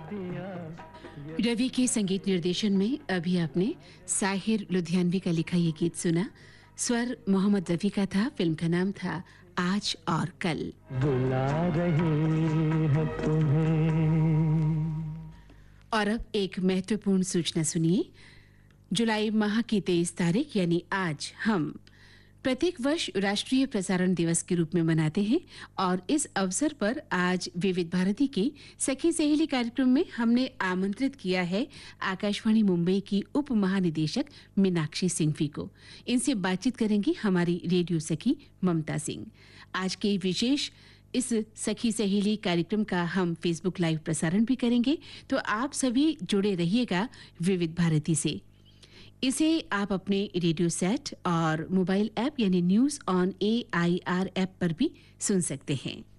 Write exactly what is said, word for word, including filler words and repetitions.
रवि के संगीत निर्देशन में अभी आपने साहिर लुधियानवी का लिखा ये गीत सुना। स्वर मोहम्मद रफी का था। फिल्म का नाम था आज और कल। बुला रही है तुम्हें। और अब एक महत्वपूर्ण सूचना सुनिए। जुलाई माह की तेईस तारीख यानी आज हम प्रत्येक वर्ष राष्ट्रीय प्रसारण दिवस के रूप में मनाते हैं और इस अवसर पर आज विविध भारती के सखी सहेली कार्यक्रम में हमने आमंत्रित किया है आकाशवाणी मुंबई की उप महानिदेशक मीनाक्षी सिंघवी को। इनसे बातचीत करेंगी हमारी रेडियो सखी ममता सिंह। आज के विशेष इस सखी सहेली कार्यक्रम का हम फेसबुक लाइव प्रसारण भी करेंगे, तो आप सभी जुड़े रहिएगा विविध भारती से। इसे आप अपने रेडियो सेट और मोबाइल ऐप यानी news on A I R app पर भी सुन सकते हैं।